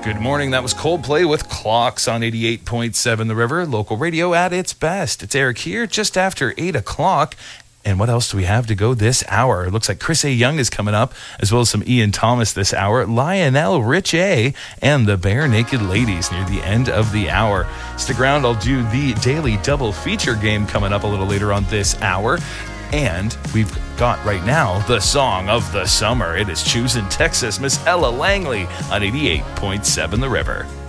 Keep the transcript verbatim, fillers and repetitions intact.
Good morning. That was Coldplay with Clocks on eighty-eight point seven The River, local radio at its best. It's Eric here just after eight o'clock. And what else do we have to go this hour? It looks like Chris A. Young is coming up, as well as some Ian Thomas this hour, Lionel Richie, and the Bare Naked Ladies near the end of the hour. Stick around. I'll do the daily double feature game coming up a little later on this hour. And we've got right now the song of the summer. It is Choosing Texas, Miss Ella Langley on eighty-eight point seven The River.